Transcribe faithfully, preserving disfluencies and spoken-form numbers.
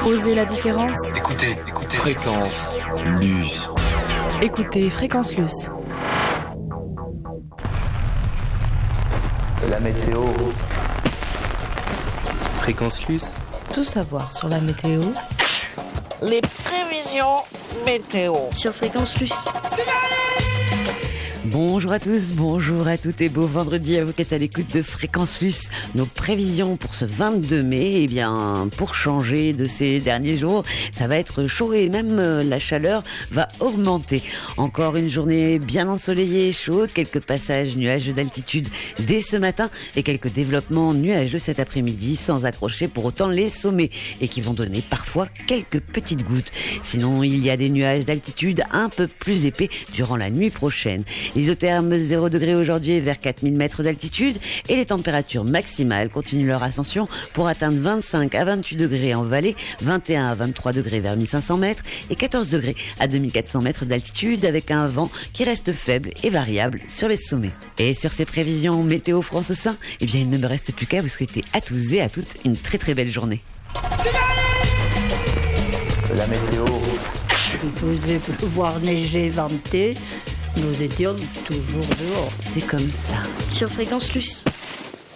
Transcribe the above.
Osez la différence. Écoutez, écoutez. Fréquence Luce. Écoutez Fréquence Luce. La météo. Fréquence Luce. Tout savoir sur la météo. Les prévisions météo. Sur Fréquence Luce. Bonjour à tous, bonjour à toutes et beau vendredi à vous qui êtes à l'écoute de Fréquence Luce. Nos prévisions pour ce vingt-deux mai, eh bien, pour changer de ces derniers jours, ça va être chaud et même euh, la chaleur va augmenter. Encore une journée bien ensoleillée et chaude, quelques passages nuageux d'altitude dès ce matin et quelques développements nuageux cet après-midi sans accrocher pour autant les sommets et qui vont donner parfois quelques petites gouttes. Sinon, il y a des nuages d'altitude un peu plus épais durant la nuit prochaine. Isotherme zéro degré aujourd'hui vers quatre mille mètres d'altitude et les températures maximales continuent leur ascension pour atteindre vingt-cinq à vingt-huit degrés en vallée, vingt et un à vingt-trois degrés vers mille cinq cents mètres et quatorze degrés à deux mille quatre cents mètres d'altitude avec un vent qui reste faible et variable sur les sommets. Et sur ces prévisions météo France au sein, eh bien il ne me reste plus qu'à vous souhaiter à tous et à toutes une très très belle journée. La météo. Il faisait pleuvoir, neiger, venter. Nous étions toujours dehors. C'est comme ça. Sur Fréquence Luce.